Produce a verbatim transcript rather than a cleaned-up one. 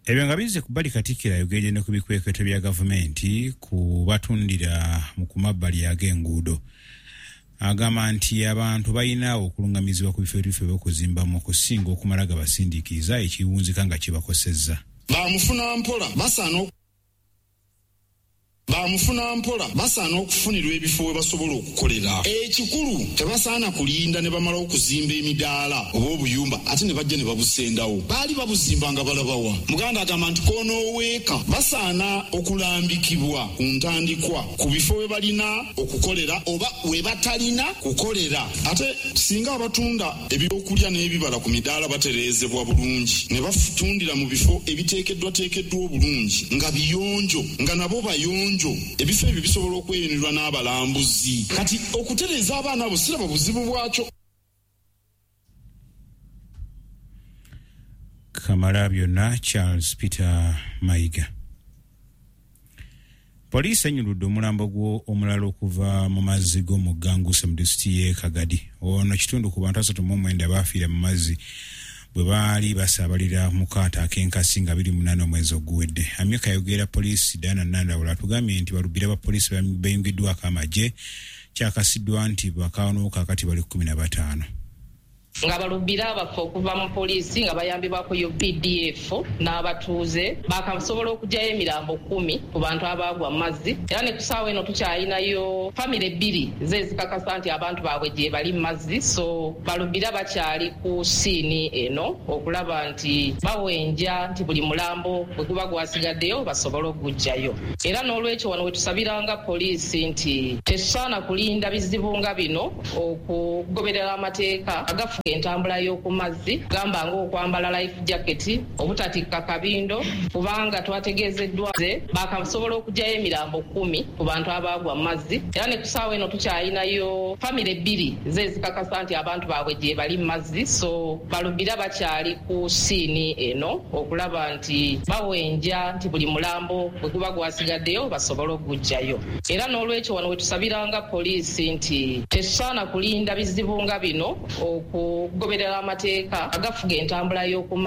Ebyo nga bizze ku bbali Katikkiro ayogeredde ne ku bikwekweto bya gavumenti ku batundira mu kumabbali ag'enguudo. Agamba nti abantu balina okulungamizibwa ku bifo ebifo by'okuzimbamu okusinga okumala gabasindiikiriza ekiwunzika nga kibakosezza. Bamufuna mpola basaana Bamufuna mpola basaana okufunirwa ebifo we basobola okukolera. Ekikulu tebasaana kulinda ne bamala okuzimba emidaala oba obuyumba ate ne bajja ne babusendawo. Baali babuzimba nga balabawa. Muganda agamba nti koonooweeka basaana okulambikibwa ku ntandikwa ku bifo we balina okukolera oba we batalina kukolera. Ate singa abatunda ebyokulya n'ebibala ku midaala batereezebwa bulungi ne batundira mu bifo ebiteekeddwateekeddwa obulungi nga biyonjo nga nabo bayonjo ebifo ebyo bisobola okweyonirwa n'abalambuzi. Kati okutereeza abaana abo siraba buzibu bwakyo. Kamalabyonna Charles Peter Mayiga. Poliisi enyuludde omulambo gwo omulala okuva mu mazzi g'omugga Nguusa mu disitulikiti y'e Kagadi. Ono kitundu ku bantu asatu mu mwenda baafiira mu mazzi bwe baali basaabalira mu kaata ak'enkasi nga biri munaana omwezi oguwedde. Amyuka ayogera poliisi Diana Nandawula atugambye nti balubbira ba poliisi bayungiddwako amagye kyakasiddwa nti bakaanuuka akati bali kumi na bataano. Nga balubbira abafu okuva mu poliisi nga bayambibwako U P D F n'abatuuze bakasobola okugyayo emirambo kumi ku bantu abaagwa mu mazzi. Era ne ku ssaawa eno tukyalinayo famire bbiri zezikakasa nti abantu baabwe gye bali mu mazzi, so balubbira bakyali ku siini eno okulaba nti bawenja nti buli mulambo bwe guba gwasigaddeyo basobole okuggyayo. Era n'olwekyo wano we tusabiranga poliisi nti tetusaana kulinda bizibu nga bino okugoberera amateeka agafu entambula y'oku mazzi, gamba ng'okwambala life jacket, obutatikka kabindo, kubanga twategeezeddwa ze bakasobola okuggyayo emirambo kumi ku bantu abaagwa mu mazzi. Era ne ku ssaawa eno tukyalinayo famire bbiri zezikakasa nti abantu baabwe gye bali mu mazzi, so balubbira bakyali ku siini eno okulaba nti bawenja nti buli mulambo bwe guba gwasigaddeyo basobole okuggyayo. Era n'olwekyo wano we tusabiranga poliisi nti tetusaana kulinda bizibu nga bino okugoberera amateeka agafuga entambula y'oku